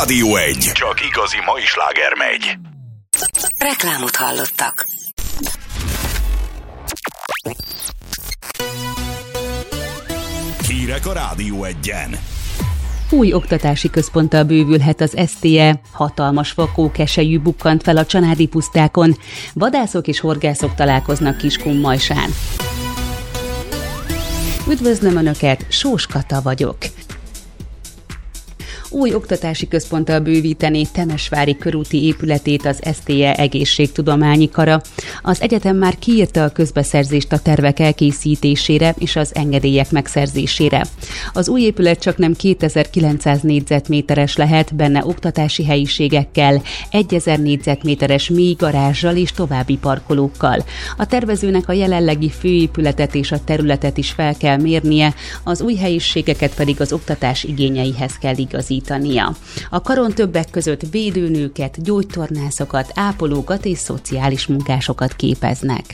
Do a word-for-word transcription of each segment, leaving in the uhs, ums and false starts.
Rádió egy. Csak igazi mai sláger megy. Reklámot hallottak. Hírek a Rádió egyen. Új oktatási központtal bővülhet az es té e, hatalmas vakókeselyű bukkant fel a csanádi pusztákon, vadászok és horgászok találkoznak Kiskunmajsán. Üdvözlöm Önöket, Sós Kata vagyok. Új oktatási központtal bővíteni Temesvári körúti épületét az es té e egészségtudományi kara. Az egyetem már kiírta a közbeszerzést a tervek elkészítésére és az engedélyek megszerzésére. Az új épület csaknem kétezer-kilencszáz négyzetméteres lehet, benne oktatási helyiségekkel, egyezer négyzetméteres mély garázsal és további parkolókkal. A tervezőnek a jelenlegi főépületet és a területet is fel kell mérnie, az új helyiségeket pedig az oktatás igényeihez kell igazítani. A karon többek között védőnőket, gyógytornászokat, ápolókat és szociális munkásokat képeznek.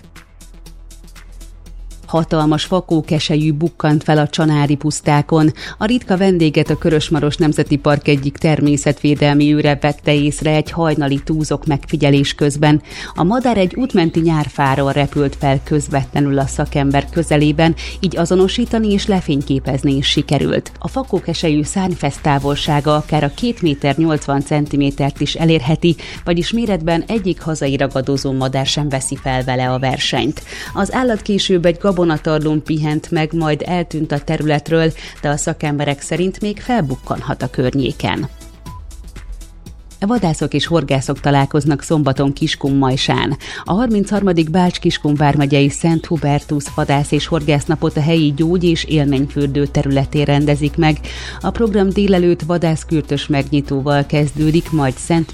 Hatalmas vakókeselyű bukkant fel a csanádi pusztákon. A ritka vendéget a Körösmaros Nemzeti Park egyik természetvédelmi őre vette észre egy hajnali túzok megfigyelés közben. A madár egy útmenti nyárfáról repült fel közvetlenül a szakember közelében, így azonosítani és lefényképezni is sikerült. A vakókeselyű szárnyfesz távolsága akár a két méter nyolcvan centimétert is elérheti, vagyis méretben egyik hazai ragadozó madár sem veszi fel vele a versenyt. Az állat később egy gabonatarlón pihent meg, majd eltűnt a területről, de a szakemberek szerint még felbukkanhat a környéken. Vadászok és horgászok találkoznak szombaton Kiskunmajsán. A harmincharmadik Bács-Kiskun vármegyei Szent Hubertus vadász és horgásznapot a helyi gyógy- és élményfürdő területén rendezik meg. A program délelőtt vadászkürtös megnyitóval kezdődik, majd Szent